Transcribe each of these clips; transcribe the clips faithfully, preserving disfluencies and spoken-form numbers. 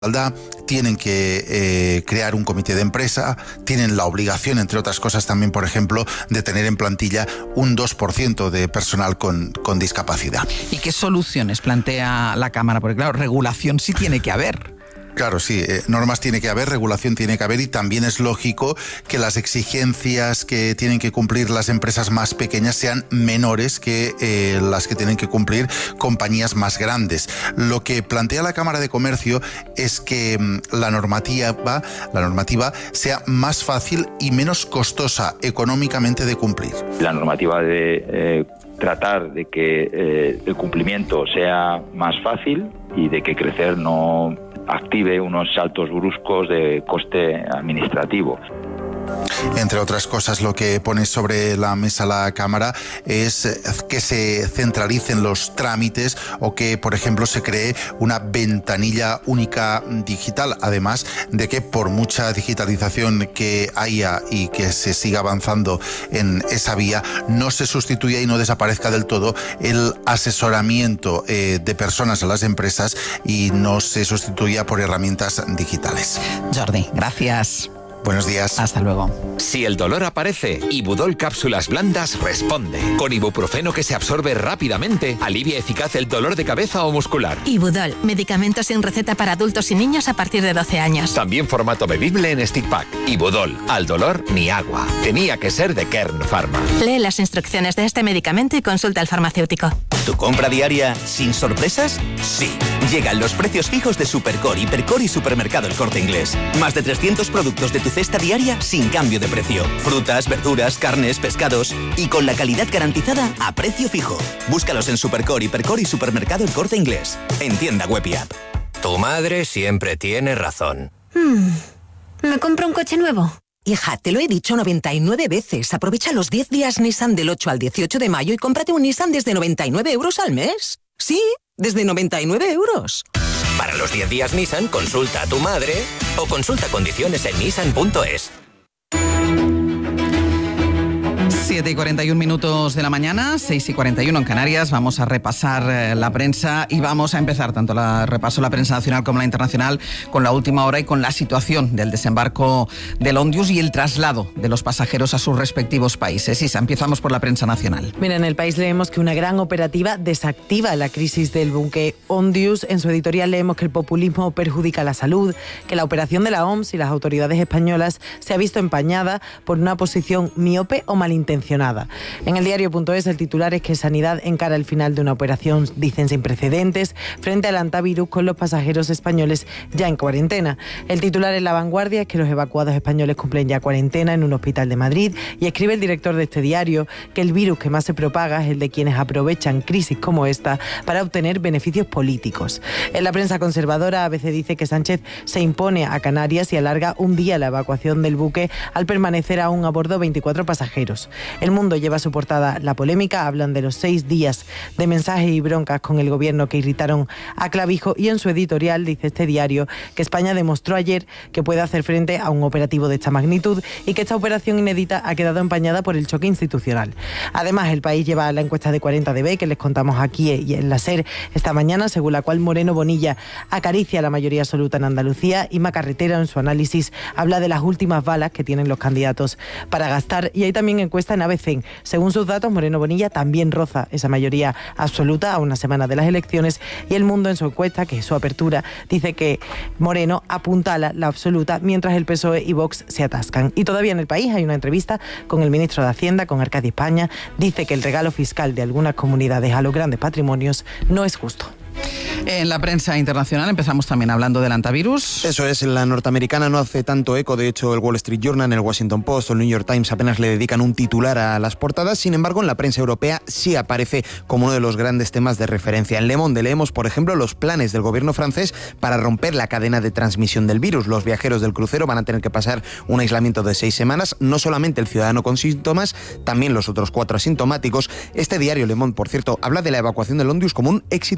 igualdad, tienen que eh, crear un comité de empresa, tienen la obligación, entre otras cosas también, por ejemplo, de tener en plantilla un dos por ciento de personal con, con discapacidad. ¿Y qué soluciones plantea la Cámara? Porque claro, regulación sí tiene que haber. Claro, sí, eh, normas tiene que haber, regulación tiene que haber, y también es lógico que las exigencias que tienen que cumplir las empresas más pequeñas sean menores que eh, las que tienen que cumplir compañías más grandes. Lo que plantea la Cámara de Comercio es que mm, la normativa, la normativa sea más fácil y menos costosa económicamente de cumplir. La normativa de eh, tratar de que eh, el cumplimiento sea más fácil y de que crecer no active unos saltos bruscos de coste administrativo. Entre otras cosas, lo que pone sobre la mesa la Cámara es que se centralicen los trámites o que, por ejemplo, se cree una ventanilla única digital, además de que por mucha digitalización que haya y que se siga avanzando en esa vía, no se sustituya y no desaparezca del todo el asesoramiento eh, de personas a las empresas y no se sustituya por herramientas digitales. Jordi, gracias. Buenos días. Hasta luego. Si el dolor aparece, Ibudol Cápsulas Blandas responde. Con ibuprofeno que se absorbe rápidamente, alivia eficaz el dolor de cabeza o muscular. Ibudol, medicamento sin receta para adultos y niños a partir de doce años. También formato bebible en stick pack. Ibudol, al dolor ni agua. Tenía que ser de Kern Pharma. Lee las instrucciones de este medicamento y consulta al farmacéutico. ¿Tu compra diaria sin sorpresas? Sí. Llegan los precios fijos de Supercore, Hipercore y Supermercado El Corte Inglés. Más de trescientos productos de tu cesta diaria sin cambio de precio. Frutas, verduras, carnes, pescados y con la calidad garantizada a precio fijo. Búscalos en Supercore, Hipercore y Supermercado El Corte Inglés. En tienda web y app. Tu madre siempre tiene razón. Hmm. ¿Me compro un coche nuevo? Hija, te lo he dicho noventa y nueve veces. Aprovecha los diez días Nissan del ocho al dieciocho de mayo y cómprate un Nissan desde noventa y nueve euros al mes. Sí, desde noventa y nueve euros. Para los diez días Nissan, consulta a tu madre o consulta condiciones en nissan punto es. siete y cuarenta y un minutos de la mañana, seis y cuarenta y uno en Canarias. Vamos a repasar eh, la prensa y vamos a empezar tanto la repaso la prensa nacional como la internacional con la última hora y con la situación del desembarco del Ondius y el traslado de los pasajeros a sus respectivos países. Isa, empezamos por la prensa nacional. Mira, en El País leemos que una gran operativa desactiva la crisis del buque Ondius. En su editorial leemos que el populismo perjudica la salud, que la operación de la O M S y las autoridades españolas se ha visto empañada por una posición miope o malintencionada. En el diario punto es el titular es que Sanidad encara el final de una operación, dicen, sin precedentes, frente al antivirus con los pasajeros españoles ya en cuarentena. El titular en La Vanguardia es que los evacuados españoles cumplen ya cuarentena en un hospital de Madrid y escribe el director de este diario que el virus que más se propaga es el de quienes aprovechan crisis como esta para obtener beneficios políticos. En la prensa conservadora, A B C dice que Sánchez se impone a Canarias y alarga un día la evacuación del buque al permanecer aún a bordo veinticuatro pasajeros. El Mundo lleva a su portada la polémica, hablan de los seis días de mensajes y broncas con el gobierno que irritaron a Clavijo y en su editorial dice este diario que España demostró ayer que puede hacer frente a un operativo de esta magnitud y que esta operación inédita ha quedado empañada por el choque institucional. Además, El País lleva la encuesta de cuarenta D B que les contamos aquí y en la SER esta mañana, según la cual Moreno Bonilla acaricia la mayoría absoluta en Andalucía y Macarretera en su análisis habla de las últimas balas que tienen los candidatos para gastar y hay también encuesta en A B C. Según sus datos, Moreno Bonilla también roza esa mayoría absoluta a una semana de las elecciones y El Mundo en su encuesta, que es su apertura, dice que Moreno apuntala la absoluta mientras el P S O E y Vox se atascan. Y todavía en El País hay una entrevista con el ministro de Hacienda, con Arcadi España, dice que el regalo fiscal de algunas comunidades a los grandes patrimonios no es justo. En la prensa internacional empezamos también hablando del antivirus. Eso es, la norteamericana no hace tanto eco, de hecho el Wall Street Journal, el Washington Post o el New York Times apenas le dedican un titular a las portadas, sin embargo en la prensa europea sí aparece como uno de los grandes temas de referencia. En Le Monde leemos, por ejemplo, los planes del gobierno francés para romper la cadena de transmisión del virus. Los viajeros del crucero van a tener que pasar un aislamiento de seis semanas, no solamente el ciudadano con síntomas, también los otros cuatro asintomáticos. Este diario Le Monde, por cierto, habla de la evacuación del Ondius como un éxito político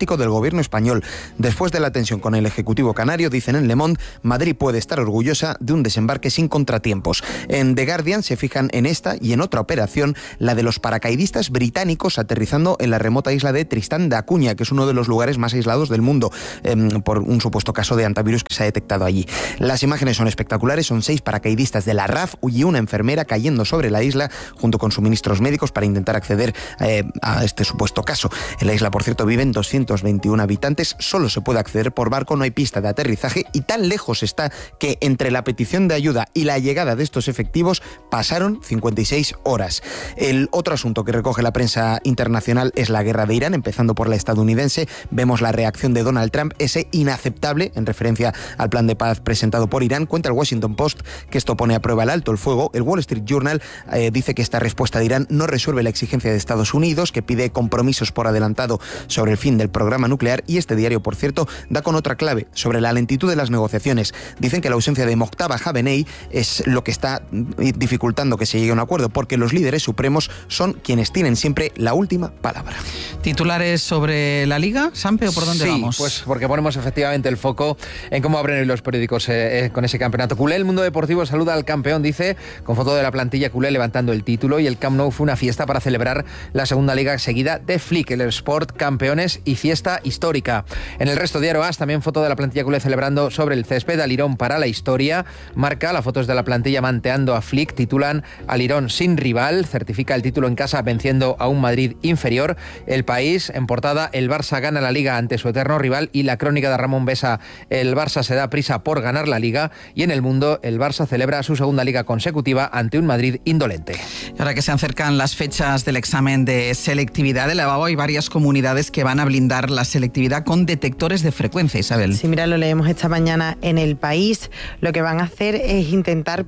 económico del gobierno español. Después de la tensión con el Ejecutivo canario, dicen en Le Monde, Madrid puede estar orgullosa de un desembarque sin contratiempos. En The Guardian se fijan en esta y en otra operación, la de los paracaidistas británicos aterrizando en la remota isla de Tristán da Cunha, que es uno de los lugares más aislados del mundo, eh, por un supuesto caso de antivirus que se ha detectado allí. Las imágenes son espectaculares, son seis paracaidistas de la R A F y una enfermera cayendo sobre la isla junto con suministros médicos para intentar acceder eh, a este supuesto caso. En la isla, por cierto, viven doscientos veintiuno habitantes, solo se puede acceder por barco, no hay pista de aterrizaje y tan lejos está que entre la petición de ayuda y la llegada de estos efectivos pasaron cincuenta y seis horas. El otro asunto que recoge la prensa internacional es la guerra de Irán, empezando por la estadounidense. Vemos la reacción de Donald Trump, ese inaceptable, en referencia al plan de paz presentado por Irán. Cuenta el Washington Post que esto pone a prueba el alto el fuego. El Wall Street Journal eh, dice que esta respuesta de Irán no resuelve la exigencia de Estados Unidos, que pide compromisos por adelantado sobre el fin del programa nuclear, y este diario, por cierto, da con otra clave sobre la lentitud de las negociaciones. Dicen que la ausencia de Mojtaba Khamenei es lo que está dificultando que se llegue a un acuerdo, porque los líderes supremos son quienes tienen siempre la última palabra. ¿Titulares sobre la Liga, Sampe, o por dónde sí, vamos? Sí, pues porque ponemos efectivamente el foco en cómo abren hoy los periódicos eh, eh, con ese campeonato. Culé, el Mundo Deportivo saluda al campeón, dice, con foto de la plantilla culé levantando el título, y el Camp Nou fue una fiesta para celebrar la segunda Liga seguida de Flick, el Sport campeones y fiesta histórica. En el resto de Aroas también foto de la plantilla culé celebrando sobre el césped. Alirón para la historia, marca, las fotos de la plantilla manteando a Flick, titulan Alirón sin rival, certifica el título en casa venciendo a un Madrid inferior. El País, en portada, el Barça gana la Liga ante su eterno rival, y la crónica de Ramón Besa, el Barça se da prisa por ganar la Liga. Y en El Mundo, el Barça celebra su segunda Liga consecutiva ante un Madrid indolente. Ahora que se acercan las fechas del examen de selectividad de lavabo, hay varias comunidades que van a blindar la selectividad con detectores de frecuencia, Isabel. Sí, mira, lo leemos esta mañana en El País. Lo que van a hacer es intentar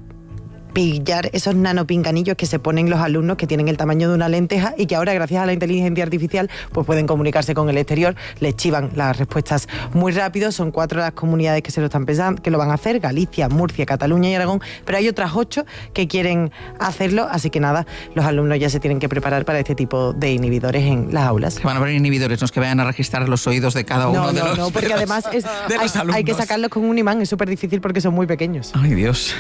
pillar esos nanopinganillos que se ponen los alumnos, que tienen el tamaño de una lenteja y que ahora, gracias a la inteligencia artificial, pues pueden comunicarse con el exterior. Les chivan las respuestas muy rápido. Son cuatro las comunidades que se lo están pensando, que lo van a hacer: Galicia, Murcia, Cataluña y Aragón, pero hay otras ocho que quieren hacerlo, así que nada, los alumnos ya se tienen que preparar para este tipo de inhibidores en las aulas. Se van a poner inhibidores, no es que vayan a registrar los oídos de cada uno no, de no, los No, porque además es, hay, hay que sacarlos con un imán, es súper difícil porque son muy pequeños. Ay, Dios.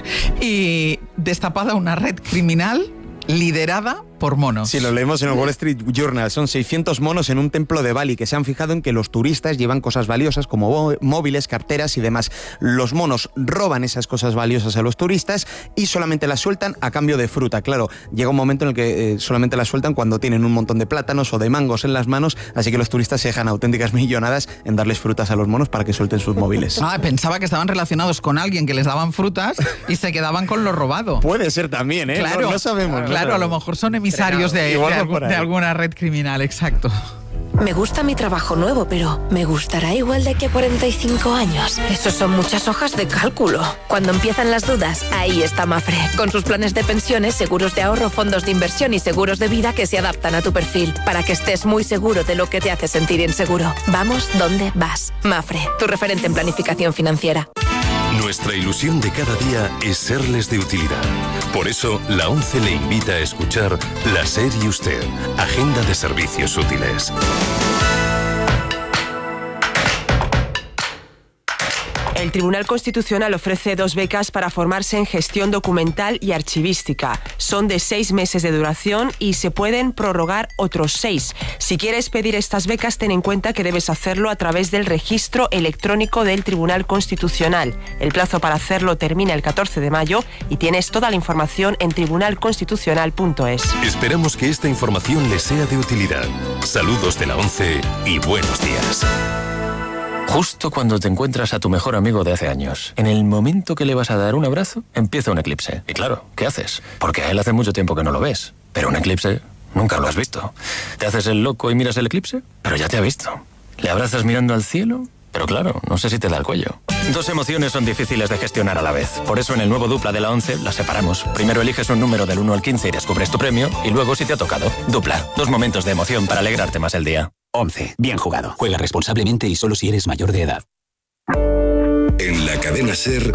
Y destapada una red criminal liderada por monos. Sí, lo leemos en el Wall Street Journal. Son seiscientos monos en un templo de Bali que se han fijado en que los turistas llevan cosas valiosas como móviles, carteras y demás. Los monos roban esas cosas valiosas a los turistas y solamente las sueltan a cambio de fruta. Claro, llega un momento en el que eh, solamente las sueltan cuando tienen un montón de plátanos o de mangos en las manos, así que los turistas se dejan auténticas millonadas en darles frutas a los monos para que suelten sus móviles. Ah, pensaba que estaban relacionados con alguien que les daban frutas y se quedaban con lo robado. Puede ser también, ¿eh? Claro, no, no sabemos. Claro, no sabemos. a lo mejor son emisarios de, de, algún, de alguna red criminal, exacto. Me gusta mi trabajo nuevo, pero ¿me gustará igual de aquí a cuarenta y cinco años? Eso son muchas hojas de cálculo. Cuando empiezan las dudas, ahí está Mafre. Con sus planes de pensiones, seguros de ahorro, fondos de inversión y seguros de vida que se adaptan a tu perfil, para que estés muy seguro de lo que te hace sentir inseguro. Vamos donde vas. Mafre, tu referente en planificación financiera. Nuestra ilusión de cada día es serles de utilidad. Por eso, la ONCE le invita a escuchar La SER y Usted, Agenda de Servicios Útiles. El Tribunal Constitucional ofrece dos becas para formarse en gestión documental y archivística. Son de seis meses de duración y se pueden prorrogar otros seis. Si quieres pedir estas becas, ten en cuenta que debes hacerlo a través del registro electrónico del Tribunal Constitucional. El plazo para hacerlo termina el catorce de mayo y tienes toda la información en tribunal constitucional punto es. Esperamos que esta información les sea de utilidad. Saludos de la ONCE y buenos días. Justo cuando te encuentras a tu mejor amigo de hace años, en el momento que le vas a dar un abrazo, empieza un eclipse. Y claro, ¿qué haces? Porque a él hace mucho tiempo que no lo ves. Pero un eclipse nunca lo has visto. ¿Te haces el loco y miras el eclipse? Pero ya te ha visto. ¿Le abrazas mirando al cielo? Pero claro, no sé si te da el cuello. Dos emociones son difíciles de gestionar a la vez. Por eso en el nuevo Dupla de la ONCE las separamos. Primero eliges un número del uno al quince y descubres tu premio, y luego si te ha tocado. Dupla, dos momentos de emoción para alegrarte más el día. ONCE, bien jugado. Juega responsablemente y solo si eres mayor de edad. En la cadena SER,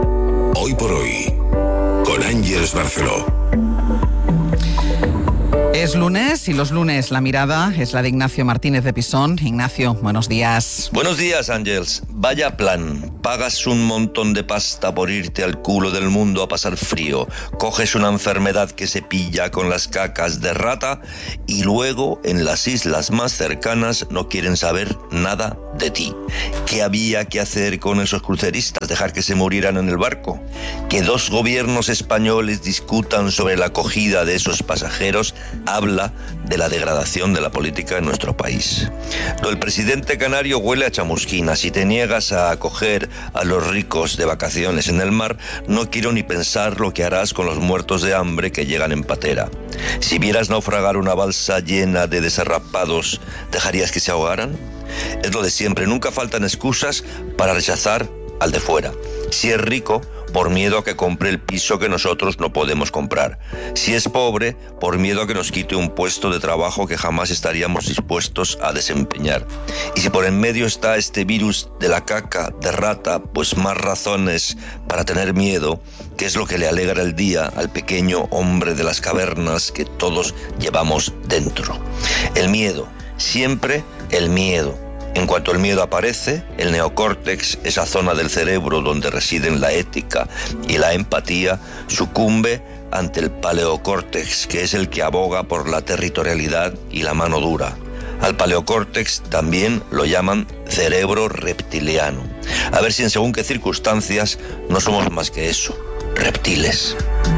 Hoy por Hoy, con Ángeles Barceló. Es lunes y los lunes la mirada es la de Ignacio Martínez de Pisón. Ignacio, buenos días. Buenos días, Ángels. Vaya plan. Pagas un montón de pasta por irte al culo del mundo a pasar frío. Coges una enfermedad que se pilla con las cacas de rata y luego en las islas más cercanas no quieren saber nada de ti. ¿Qué había que hacer con esos cruceristas? ¿Dejar que se murieran en el barco? ¿Que dos gobiernos españoles discutan sobre la acogida de esos pasajeros? Habla de la degradación de la política en nuestro país. Lo del presidente canario huele a chamusquina. Si te niegas a acoger a los ricos de vacaciones en el mar, no quiero ni pensar lo que harás con los muertos de hambre que llegan en patera. Si vieras naufragar una balsa llena de desarrapados, ¿dejarías que se ahogaran? Es lo de siempre, nunca faltan excusas para rechazar al de fuera. Si es rico, por miedo a que compre el piso que nosotros no podemos comprar. Si es pobre, por miedo a que nos quite un puesto de trabajo que jamás estaríamos dispuestos a desempeñar. Y si por en medio está este virus de la caca de rata, pues más razones para tener miedo, que es lo que le alegra el día al pequeño hombre de las cavernas que todos llevamos dentro. El miedo, siempre el miedo. En cuanto el miedo aparece, el neocórtex, esa zona del cerebro donde residen la ética y la empatía, sucumbe ante el paleocórtex, que es el que aboga por la territorialidad y la mano dura. Al paleocórtex también lo llaman cerebro reptiliano. A ver si en según qué circunstancias no somos más que eso, reptiles.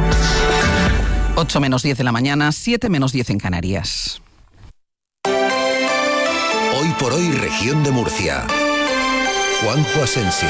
ocho menos diez de la mañana, siete menos diez en Canarias. Hoy por hoy, región de Murcia. Juanjo Asensio.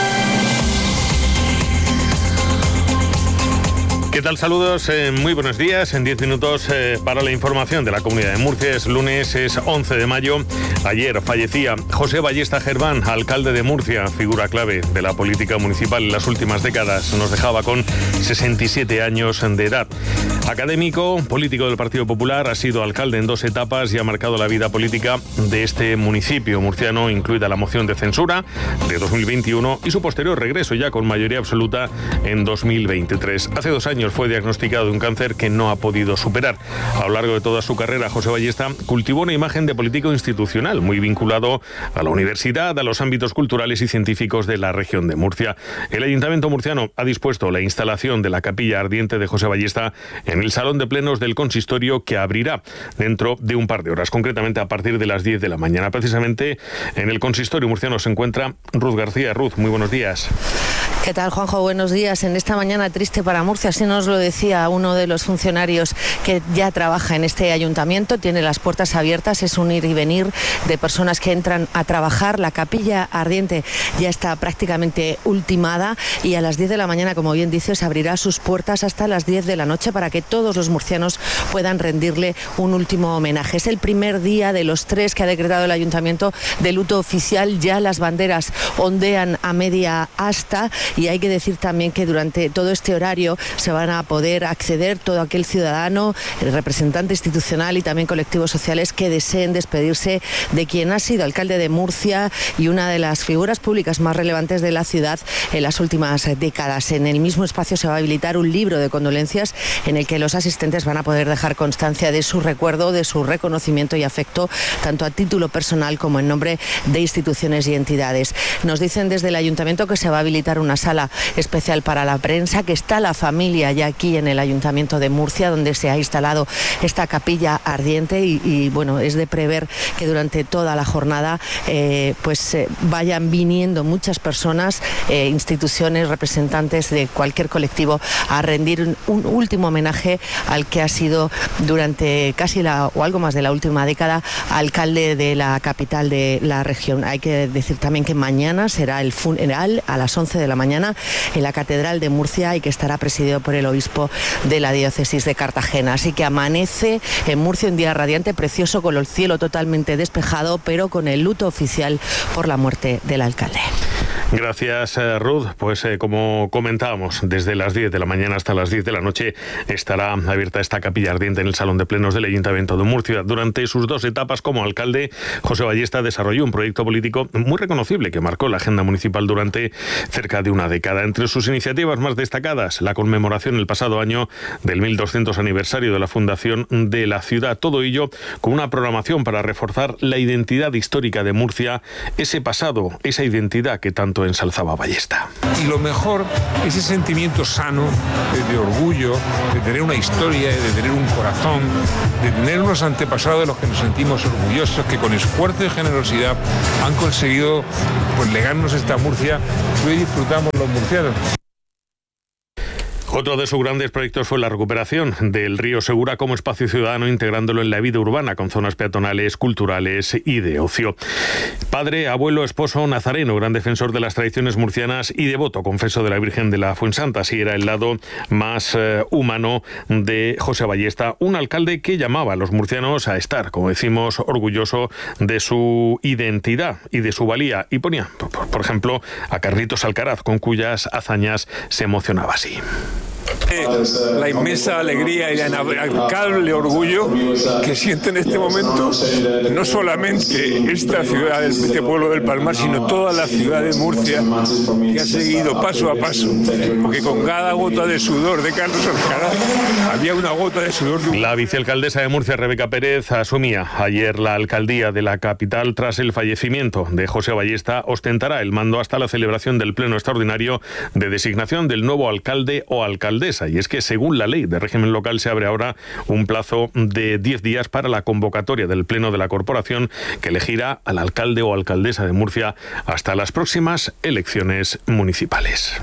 ¿Qué tal? Saludos, eh, muy buenos días. En diez minutos eh, para la información de la Comunidad de Murcia. Es lunes, es once de mayo. Ayer fallecía José Ballesta Gerván, alcalde de Murcia, figura clave de la política municipal en las últimas décadas. Nos dejaba con sesenta y siete años de edad. Académico, político del Partido Popular, ha sido alcalde en dos etapas y ha marcado la vida política de este municipio murciano, incluida la moción de censura de dos mil veintiuno y su posterior regreso ya con mayoría absoluta en dos mil veintitrés. Hace dos años fue diagnosticado de un cáncer que no ha podido superar. A lo largo de toda su carrera, José Ballesta cultivó una imagen de político institucional muy vinculado a la universidad, a los ámbitos culturales y científicos de la región de Murcia. El Ayuntamiento murciano ha dispuesto la instalación de la capilla ardiente de José Ballesta en el salón de plenos del consistorio, que abrirá dentro de un par de horas, concretamente a partir de las diez de la mañana. Precisamente en el consistorio murciano se encuentra Ruth García. Ruth, muy buenos días. ¿Qué tal, Juanjo? Buenos días. En esta mañana triste para Murcia, así nos lo decía uno de los funcionarios que ya trabaja en este ayuntamiento, tiene las puertas abiertas, es un ir y venir de personas que entran a trabajar. La capilla ardiente ya está prácticamente ultimada y a las diez de la mañana, como bien dices, abrirá sus puertas hasta las diez de la noche para que todos los murcianos puedan rendirle un último homenaje. Es el primer día de los tres que ha decretado el ayuntamiento de luto oficial. Ya las banderas ondean a media asta y hay que decir también que durante todo este horario se van a poder acceder todo aquel ciudadano, el representante institucional y también colectivos sociales que deseen despedirse de quien ha sido alcalde de Murcia y una de las figuras públicas más relevantes de la ciudad en las últimas décadas. En el mismo espacio se va a habilitar un libro de condolencias en el que los asistentes van a poder dejar constancia de su recuerdo, de su reconocimiento y afecto, tanto a título personal como en nombre de instituciones y entidades. Nos dicen desde el ayuntamiento que se va a habilitar una sala especial para la prensa, que está la familia ya aquí en el Ayuntamiento de Murcia, donde se ha instalado esta capilla ardiente y, y bueno, es de prever que durante toda la jornada eh, pues eh, vayan viniendo muchas personas, eh, instituciones, representantes de cualquier colectivo a rendir un, un último homenaje al que ha sido durante casi la o algo más de la última década alcalde de la capital de la región. Hay que decir también que mañana será el funeral a las once de la mañana en la Catedral de Murcia y que estará presidido por el obispo de la diócesis de Cartagena. Así que amanece en Murcia un día radiante, precioso, con el cielo totalmente despejado, pero con el luto oficial por la muerte del alcalde. Gracias, Ruth. Pues eh, como comentábamos, desde las diez de la mañana hasta las diez de la noche estará abierta esta capilla ardiente en el Salón de Plenos del Ayuntamiento de Murcia. Durante sus dos etapas como alcalde, José Ballesta desarrolló un proyecto político muy reconocible que marcó la agenda municipal durante cerca de una década. Entre sus iniciativas más destacadas, la conmemoración el pasado año del mil doscientos aniversario de la fundación de la ciudad. Todo ello con una programación para reforzar la identidad histórica de Murcia, ese pasado, esa identidad que tanto ensalzaba Ballesta. Y lo mejor, ese sentimiento sano de, de orgullo, de tener una historia, de tener un corazón, de tener unos antepasados de los que nos sentimos orgullosos, que con esfuerzo y generosidad han conseguido pues, legarnos esta Murcia que hoy disfrutamos los murcianos. Otro de sus grandes proyectos fue la recuperación del río Segura como espacio ciudadano, integrándolo en la vida urbana con zonas peatonales, culturales y de ocio. Padre, abuelo, esposo, nazareno, gran defensor de las tradiciones murcianas y devoto, confeso de la Virgen de la Fuensanta. Así era el lado más eh, humano de José Ballesta, un alcalde que llamaba a los murcianos a estar, como decimos, orgulloso de su identidad y de su valía. Y ponía, por, por ejemplo, a Carlitos Alcaraz, con cuyas hazañas se emocionaba así. La inmensa alegría y el inabocable orgullo que siente en este momento no solamente esta ciudad, este pueblo del Palmar, sino toda la ciudad de Murcia, que ha seguido paso a paso, porque con cada gota de sudor de Carlos Alcaraz había una gota de sudor de un... La vicealcaldesa de Murcia, Rebeca Pérez, asumía ayer la alcaldía de la capital tras el fallecimiento de José Ballesta. Ostentará el mando hasta la celebración del pleno extraordinario de designación del nuevo alcalde o alcaldesa. Y es que, según la ley de régimen local, se abre ahora un plazo de diez días para la convocatoria del pleno de la corporación, que elegirá al alcalde o alcaldesa de Murcia hasta las próximas elecciones municipales.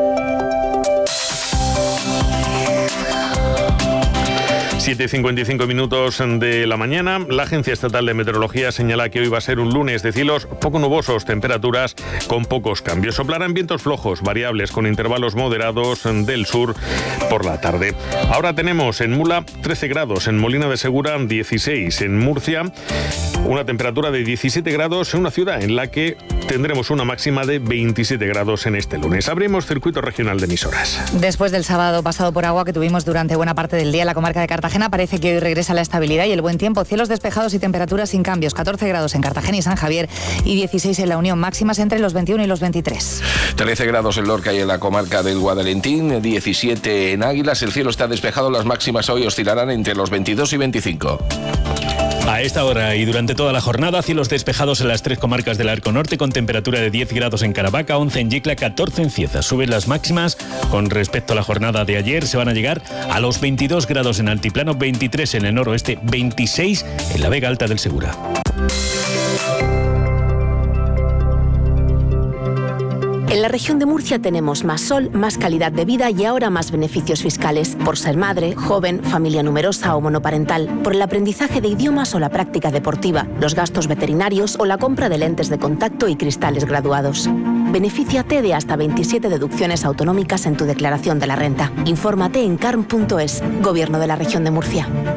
siete y cincuenta y cinco minutos de la mañana. La Agencia Estatal de Meteorología señala que hoy va a ser un lunes de cielos poco nubosos, temperaturas con pocos cambios. Soplarán vientos flojos, variables, con intervalos moderados del sur por la tarde. Ahora tenemos en Mula trece grados, en Molina de Segura dieciséis, en Murcia una temperatura de diecisiete grados, en una ciudad en la que tendremos una máxima de veintisiete grados en este lunes. Abrimos circuito regional de emisoras. Después del sábado pasado por agua que tuvimos durante buena parte del día en la comarca de Cartagena, parece que hoy regresa la estabilidad y el buen tiempo. Cielos despejados y temperaturas sin cambios. catorce grados en Cartagena y San Javier y dieciséis en la Unión, máximas entre los veintiuno y los veintitrés. trece grados en Lorca y en la comarca del Guadalentín, diecisiete en Águilas. El cielo está despejado, las máximas hoy oscilarán entre los veintidós y veinticinco. A esta hora y durante toda la jornada, cielos despejados en las tres comarcas del Arco Norte, con temperatura de diez grados en Caravaca, once en Yecla, catorce en Cieza. Suben las máximas con respecto a la jornada de ayer, se van a llegar a los veintidós grados en Altiplano, veintitrés en el noroeste, veintiséis en la Vega Alta del Segura. En la región de Murcia tenemos más sol, más calidad de vida y ahora más beneficios fiscales por ser madre, joven, familia numerosa o monoparental, por el aprendizaje de idiomas o la práctica deportiva, los gastos veterinarios o la compra de lentes de contacto y cristales graduados. Benefíciate de hasta veintisiete deducciones autonómicas en tu declaración de la renta. Infórmate en carm punto es, Gobierno de la Región de Murcia.